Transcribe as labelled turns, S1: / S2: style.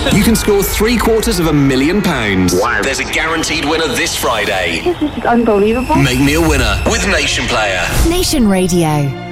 S1: You can score £750,000.
S2: Wow.
S1: There's a guaranteed winner this Friday.
S3: This is unbelievable.
S1: Make me a winner with Nation Player.
S4: Nation Radio.